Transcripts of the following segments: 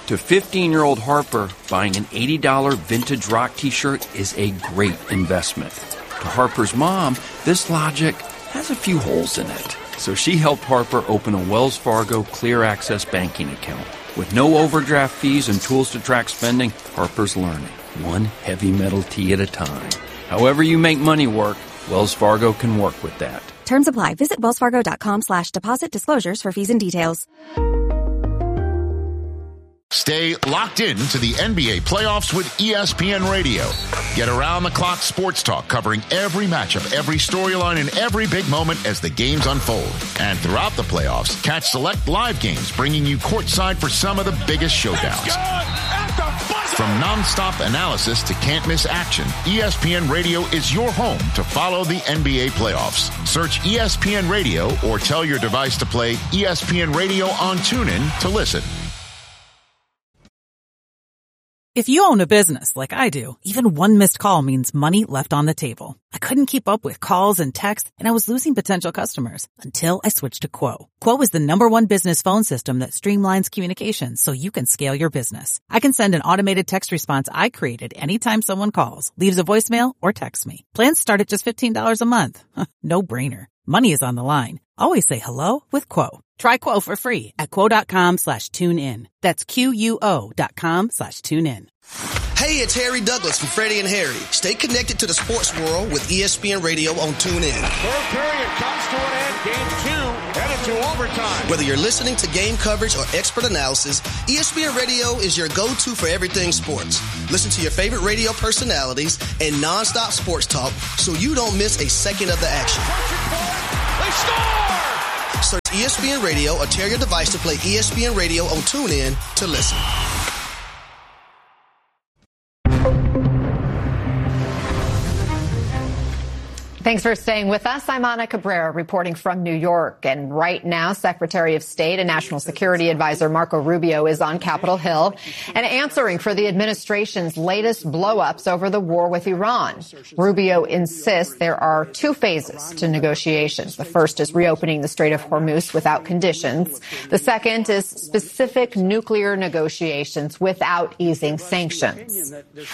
To 15-year-old Harper, buying an $80 vintage rock t-shirt is a great investment. To Harper's mom, this logic has a few holes in it. So she helped Harper open a Wells Fargo Clear Access banking account. With no overdraft fees and tools to track spending, Harper's learning, one heavy metal tea at a time. However you make money work, Wells Fargo can work with that. Terms apply. Visit wellsfargo.com/deposit disclosures for fees and details. Stay locked in to the NBA playoffs with ESPN Radio. Get around-the-clock sports talk covering every matchup, every storyline, and every big moment as the games unfold. And throughout the playoffs, catch select live games bringing you courtside for some of the biggest showdowns. From nonstop analysis to can't-miss action, ESPN Radio is your home to follow the NBA playoffs. Search ESPN Radio or tell your device to play ESPN Radio on TuneIn to listen. If you own a business like I do, even one missed call means money left on the table. I couldn't keep up with calls and texts, and I was losing potential customers until I switched to Quo. Quo is the #1 business phone system that streamlines communications so you can scale your business. I can send an automated text response I created anytime someone calls, leaves a voicemail, or texts me. Plans start at just $15 a month. No brainer. Money is on the line. Always say hello with Quo. Try Quo for free at quo.com/tune-in. That's QUO.com/tune-in. Hey, it's Harry Douglas from Freddie and Harry. Stay connected to the sports world with ESPN Radio on TuneIn. Third period comes to an end. Game 2 headed to overtime. Whether you're listening to game coverage or expert analysis, ESPN Radio is your go-to for everything sports. Listen to your favorite radio personalities and nonstop sports talk so you don't miss a second of the action. They score! Search ESPN Radio or tell your device to play ESPN Radio on TuneIn to listen. Thanks for staying with us. I'm Ana Cabrera reporting from New York. And right now, Secretary of State and National Security Advisor Marco Rubio is on Capitol Hill and answering for the administration's latest blow-ups over the war with Iran. Rubio insists there are 2 phases to negotiations. The first is reopening the Strait of Hormuz without conditions. The second is specific nuclear negotiations without easing sanctions.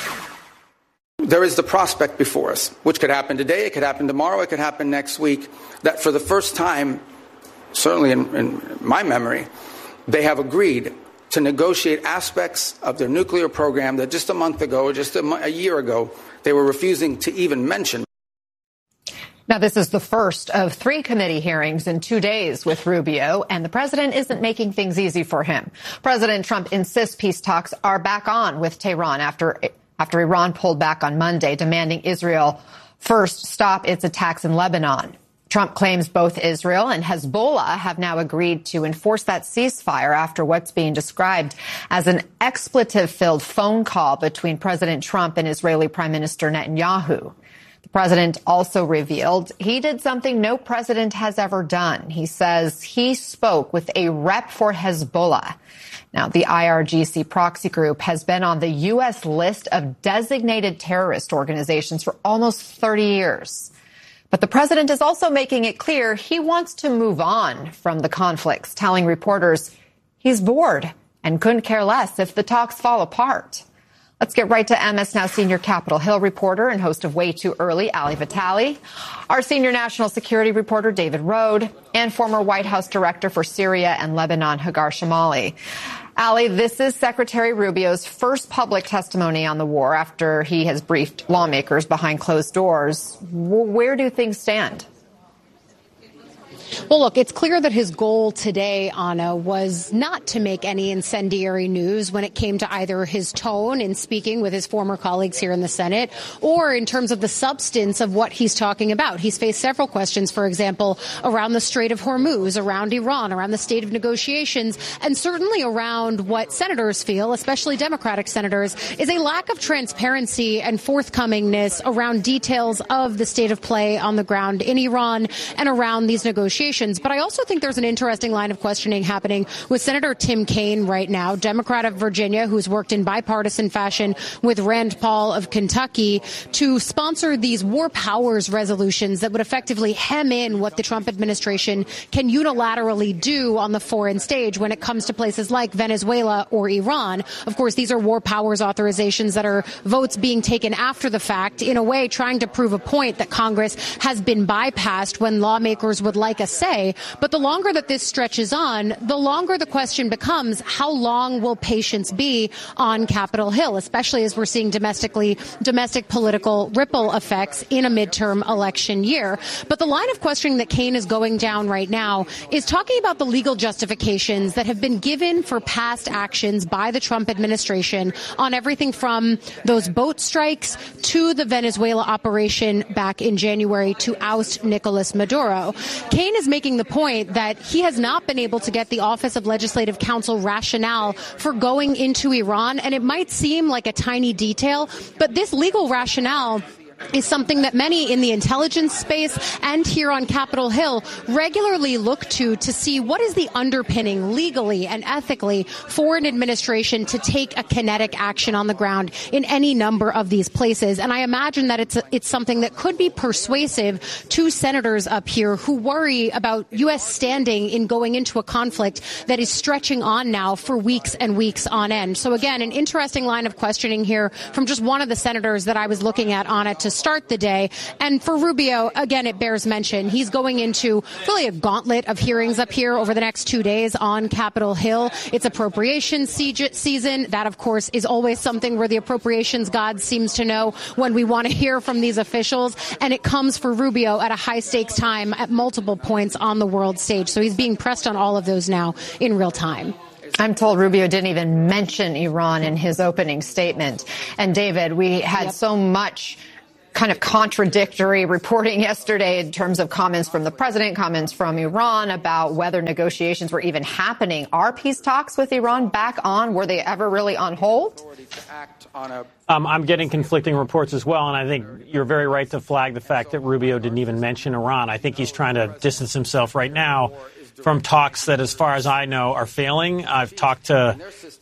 There is the prospect before us, which could happen today, it could happen tomorrow, it could happen next week, that for the first time, certainly in my memory, they have agreed to negotiate aspects of their nuclear program that just a month ago, or just a year ago, they were refusing to even mention. Now, this is the first of 3 committee hearings in 2 days with Rubio, and the president isn't making things easy for him. President Trump insists peace talks are back on with Tehran after Iran pulled back on Monday, demanding Israel first stop its attacks in Lebanon. Trump claims both Israel and Hezbollah have now agreed to enforce that ceasefire after what's being described as an expletive-filled phone call between President Trump and Israeli Prime Minister Netanyahu. The president also revealed he did something no president has ever done. He says he spoke with a rep for Hezbollah. Now, the IRGC proxy group has been on the U.S. list of designated terrorist organizations for almost 30 years. But the president is also making it clear he wants to move on from the conflicts, telling reporters he's bored and couldn't care less if the talks fall apart. Let's get right to MS Now senior Capitol Hill reporter and host of Way Too Early, Ali Vitale, our senior national security reporter, David Rode, and former White House director for Syria and Lebanon, Hagar Shamali. Ali, this is Secretary Rubio's first public testimony on the war after he has briefed lawmakers behind closed doors. Where do things stand? Well, look, it's clear that his goal today, Anna, was not to make any incendiary news when it came to either his tone in speaking with his former colleagues here in the Senate or in terms of the substance of what he's talking about. He's faced several questions, for example, around the Strait of Hormuz, around Iran, around the state of negotiations, and certainly around what senators feel, especially Democratic senators, is a lack of transparency and forthcomingness around details of the state of play on the ground in Iran and around these negotiations. negotiations. But I also think there's an interesting line of questioning happening with Senator Tim Kaine right now, Democrat of Virginia, who's worked in bipartisan fashion with Rand Paul of Kentucky to sponsor these war powers resolutions that would effectively hem in what the Trump administration can unilaterally do on the foreign stage when it comes to places like Venezuela or Iran. Of course, these are war powers authorizations that are votes being taken after the fact, in a way trying to prove a point that Congress has been bypassed when lawmakers would like a say. But the longer that this stretches on, the longer the question becomes, how long will patience be on Capitol Hill, especially as we're seeing domestic political ripple effects in a midterm election year. But the line of questioning that Kaine is going down right now is talking about the legal justifications that have been given for past actions by the Trump administration on everything from those boat strikes to the Venezuela operation back in January to oust Nicolas Maduro. Kaine is making the point that he has not been able to get the Office of Legislative Counsel rationale for going into Iran, and it might seem like a tiny detail, but this legal rationale is something that many in the intelligence space and here on Capitol Hill regularly look to see what is the underpinning legally and ethically for an administration to take a kinetic action on the ground in any number of these places. And I imagine that it's something that could be persuasive to senators up here who worry about U.S. standing in going into a conflict that is stretching on now for weeks and weeks on end. So again, an interesting line of questioning here from just one of the senators that I was looking at on it to start the day. And for Rubio, again, it bears mention, he's going into really a gauntlet of hearings up here over the next 2 days on Capitol Hill. It's appropriations season. That, of course, is always something where the appropriations god seems to know when we want to hear from these officials. And it comes for Rubio at a high stakes time at multiple points on the world stage. So he's being pressed on all of those now in real time. I'm told Rubio didn't even mention Iran in his opening statement. And David, we had so much kind of contradictory reporting yesterday in terms of comments from the president, comments from Iran about whether negotiations were even happening. Are peace talks with Iran back on? Were they ever really on hold? I'm getting conflicting reports as well, and I think you're very right to flag the fact that Rubio didn't even mention Iran. I think he's trying to distance himself right now from talks that, as far as I know, are failing. I've talked to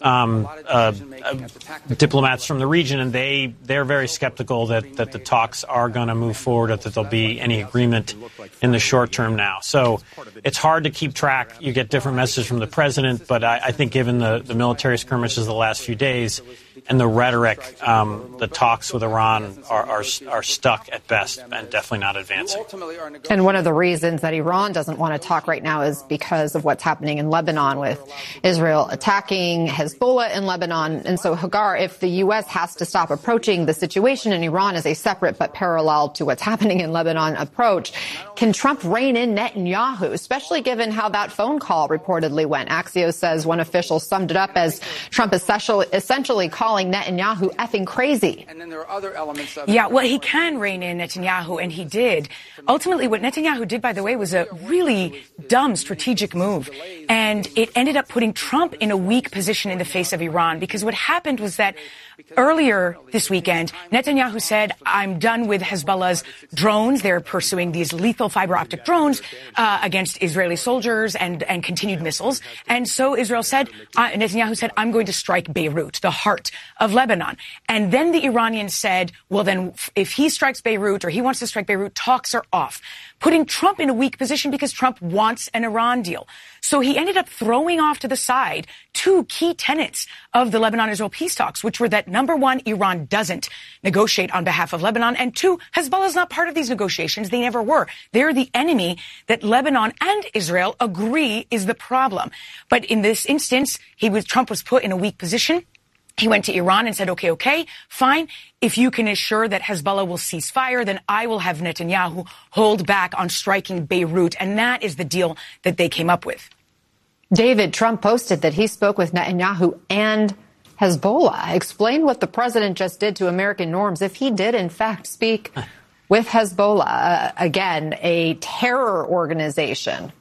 diplomats from the region, and they're very skeptical that the talks are going to move forward, or that there'll be any agreement in the short term now. So it's hard to keep track. You get different messages from the president, but I think given the military skirmishes of the last few days and the rhetoric, the talks with Iran are stuck at best and definitely not advancing. And one of the reasons that Iran doesn't want to talk right now is because of what's happening in Lebanon, with Israel attacking Hezbollah in Lebanon. And so, Hagar, if the U.S. has to stop approaching the situation in Iran as a separate but parallel to what's happening in Lebanon approach, can Trump rein in Netanyahu, especially given how that phone call reportedly went? Axios says one official summed it up as Trump essentially calling Netanyahu effing crazy. And then there are other elements of well, he can rein in Netanyahu, and he did. Ultimately, what Netanyahu did, by the way, was a really dumb strategic move. And it ended up putting Trump in a weak position in the face of Iran, because what happened was that earlier this weekend, Netanyahu said, I'm done with Hezbollah's drones. They're pursuing these lethal fiber optic drones against Israeli soldiers and continued missiles. And so Netanyahu said, I'm going to strike Beirut, the heart of Lebanon. And then the Iranians said, well, then if he strikes Beirut, or he wants to strike Beirut, talks are off, putting Trump in a weak position because Trump wants an Iran deal. So he ended up throwing off to the side two key tenets of the Lebanon-Israel peace talks, which were that, number one, Iran doesn't negotiate on behalf of Lebanon, and two, Hezbollah is not part of these negotiations. They never were. They're the enemy that Lebanon and Israel agree is the problem. But in this instance, Trump was put in a weak position. He went to Iran and said, okay, fine. If you can assure that Hezbollah will cease fire, then I will have Netanyahu hold back on striking Beirut. And that is the deal that they came up with. David, Trump posted that he spoke with Netanyahu and Hezbollah. Explain what the president just did to American norms if he did, in fact, speak with Hezbollah, again, a terror organization.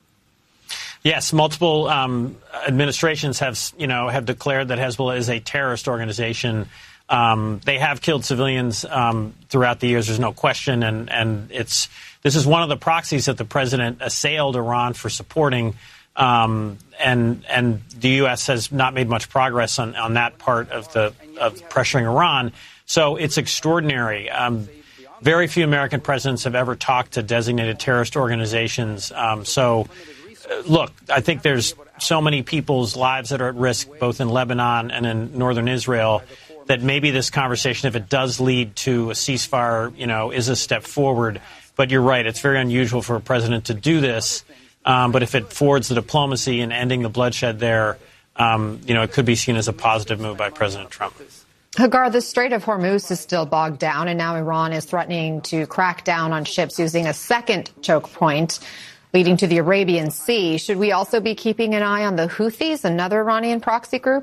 Yes, multiple administrations have declared that Hezbollah is a terrorist organization. They have killed civilians throughout the years. There's no question, and it's this is one of the proxies that the president assailed Iran for supporting. And the U.S. has not made much progress on that part of pressuring Iran. So it's extraordinary. Very few American presidents have ever talked to designated terrorist organizations. Look, I think there's so many people's lives that are at risk, both in Lebanon and in northern Israel, that maybe this conversation, if it does lead to a ceasefire, is a step forward. But you're right. It's very unusual for a president to do this. But if it forwards the diplomacy and ending the bloodshed there, it could be seen as a positive move by President Trump. Hagar, the Strait of Hormuz is still bogged down, and now Iran is threatening to crack down on ships using a second choke point leading to the Arabian Sea. Should we also be keeping an eye on the Houthis, another Iranian proxy group?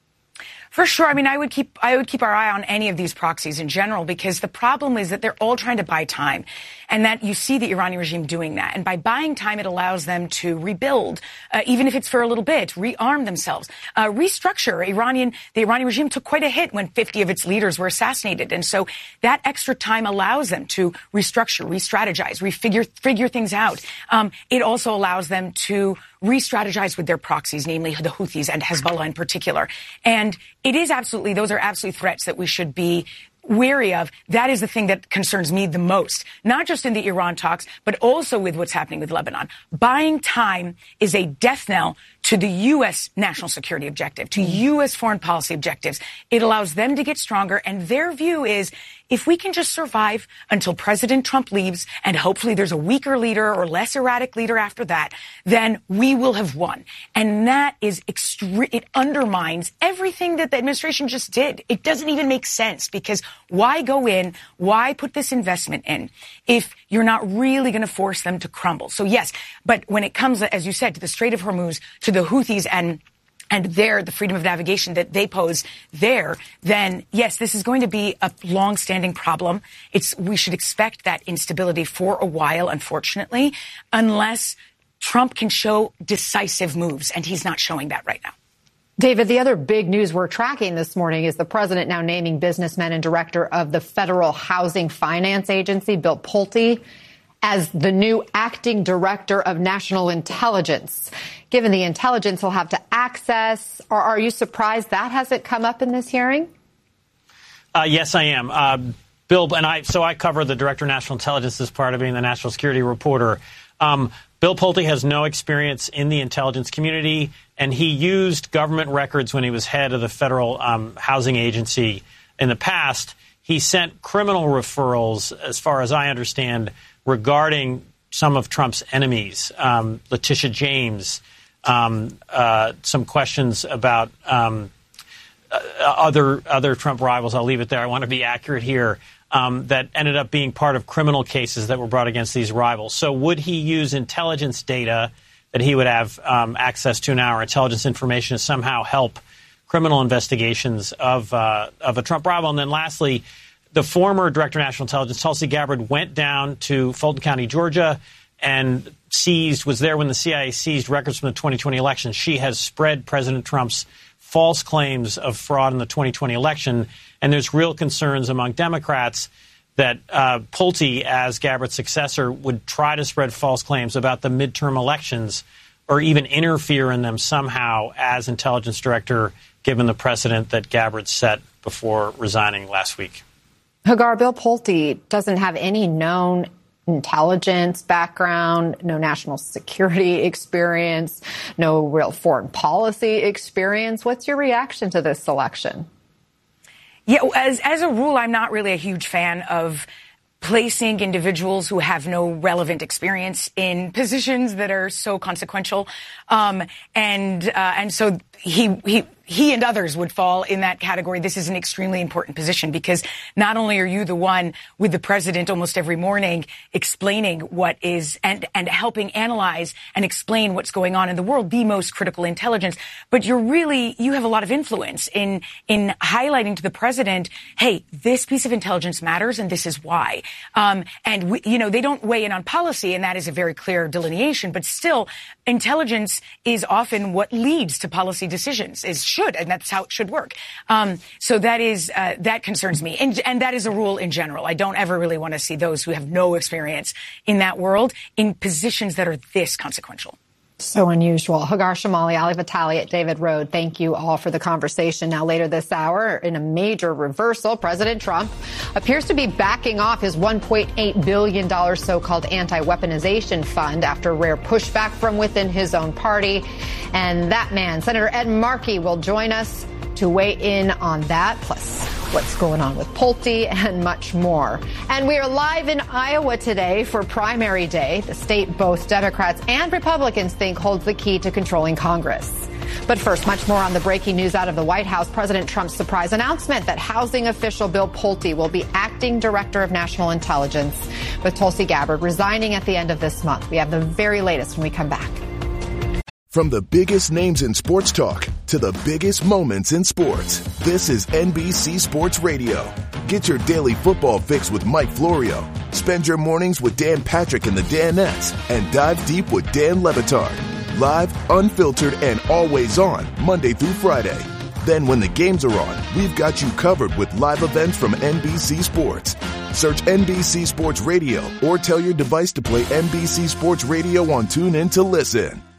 For sure. I mean, I would keep our eye on any of these proxies in general, because the problem is that they're all trying to buy time, and that you see the Iranian regime doing that. And by buying time, it allows them to rebuild, even if it's for a little bit, rearm themselves, restructure. The Iranian regime took quite a hit when 50 of its leaders were assassinated. And so that extra time allows them to restructure, re-strategize, figure things out. It also allows them to re-strategize with their proxies, namely the Houthis and Hezbollah in particular. And those are absolutely threats that we should be wary of. That is the thing that concerns me the most, not just in the Iran talks, but also with what's happening with Lebanon. Buying time is a death knell to the U.S. national security objective, to U.S. foreign policy objectives. It allows them to get stronger, and their view is, if we can just survive until President Trump leaves, and hopefully there's a weaker leader or less erratic leader after that, then we will have won. And that is it undermines everything that the administration just did. It doesn't even make sense, because why go in? Why put this investment in if you're not really going to force them to crumble? So yes, but when it comes, as you said, to the Strait of Hormuz, to the Houthis and the freedom of navigation that they pose there, then yes, this is going to be a long-standing problem. We should expect that instability for a while, unfortunately, unless Trump can show decisive moves, and he's not showing that right now. David, the other big news we're tracking this morning is the president now naming businessman and director of the Federal Housing Finance Agency, Bill Pulte, as the new acting director of national intelligence. Given the intelligence he'll have to access, or are you surprised that hasn't come up in this hearing? Yes, I am. Bill, so I cover the director of national intelligence as part of being the national security reporter. Bill Pulte has no experience in the intelligence community, and he used government records when he was head of the Federal Housing Agency in the past. He sent criminal referrals, as far as I understand, regarding some of Trump's enemies, Letitia James, some questions about other Trump rivals. I'll leave it there. I want to be accurate here. That ended up being part of criminal cases that were brought against these rivals. So would he use intelligence data that he would have access to now, or intelligence information, to somehow help criminal investigations of a Trump rival? And then lastly, the former director of national intelligence, Tulsi Gabbard, went down to Fulton County, Georgia, and was there when the CIA seized records from the 2020 election. She has spread President Trump's false claims of fraud in the 2020 election. And there's real concerns among Democrats that Pulte, as Gabbard's successor, would try to spread false claims about the midterm elections, or even interfere in them somehow as intelligence director, given the precedent that Gabbard set before resigning last week. Hagar, Bill Pulte doesn't have any known intelligence background, no national security experience, no real foreign policy experience. What's your reaction to this selection? Yeah, as a rule, I'm not really a huge fan of placing individuals who have no relevant experience in positions that are so consequential. And so he and others would fall in that category. This is an extremely important position, because not only are you the one with the president almost every morning explaining what is and helping analyze and explain what's going on in the world, the most critical intelligence, but you have a lot of influence in highlighting to the president, hey, this piece of intelligence matters and this is why. They don't weigh in on policy, and that is a very clear delineation, but still intelligence is often what leads to policy decisions, and that's how it should work. So that concerns me. And that is a rule in general. I don't ever really want to see those who have no experience in that world in positions that are this consequential. So unusual. Hagar Shamali, Ali Vitali, David Rohde, thank you all for the conversation. Now, later this hour, in a major reversal, President Trump appears to be backing off his $1.8 billion so-called anti-weaponization fund after rare pushback from within his own party. And that man, Senator Ed Markey, will join us to weigh in on that, plus what's going on with Pulte and much more. And we are live in Iowa today for primary day, the state both Democrats and Republicans think holds the key to controlling Congress. But first, much more on the breaking news out of the White House. President Trump's surprise announcement that housing official Bill Pulte will be acting director of national intelligence, with Tulsi Gabbard resigning at the end of this month. We have the very latest when we come back. From the biggest names in sports talk to the biggest moments in sports, this is NBC Sports Radio. Get your daily football fix with Mike Florio. Spend your mornings with Dan Patrick and the Danettes, and dive deep with Dan Le Batard. Live, unfiltered, and always on Monday through Friday. Then when the games are on, we've got you covered with live events from NBC Sports. Search NBC Sports Radio or tell your device to play NBC Sports Radio on TuneIn to listen.